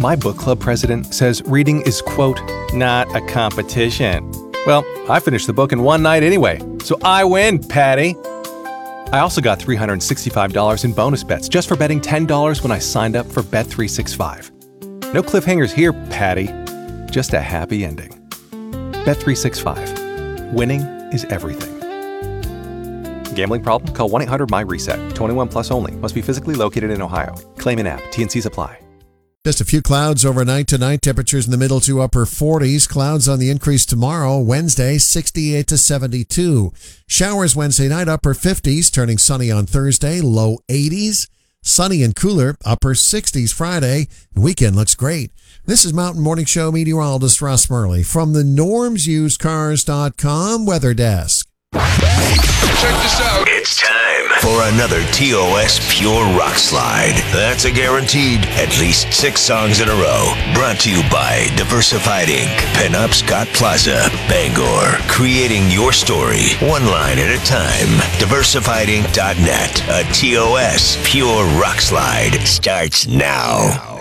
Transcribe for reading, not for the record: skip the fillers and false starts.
My book club president says reading is, quote, not a competition. Well, I finished the book in one night anyway, so I win, Patty. I also got $365 in bonus bets just for betting $10 when I signed up for Bet365. No cliffhangers here, Patty. Just a happy ending. Bet365. Winning is everything. Gambling problem? Call 1-800-MY-RESET. 21 plus only. Must be physically located in Ohio. Claim in app. T&Cs apply. Just a few clouds overnight tonight. Temperatures in the middle to upper 40s. Clouds on the increase tomorrow. Wednesday, 68 to 72. Showers Wednesday night, upper 50s. Turning sunny on Thursday, low 80s. Sunny and cooler, upper 60s Friday. The weekend looks great. This is Mountain Morning Show meteorologist Russ Murley from the NormsUsedCars.com Weather Desk. Check this out. It's time for another TOS Pure Rock Slide. That's a guaranteed at least 6 songs in a row. Brought to you by Diversified Inc., Pinup Scott Plaza, Bangor. Creating your story, one line at a time. DiversifiedInc.net. A TOS Pure Rock Slide starts now.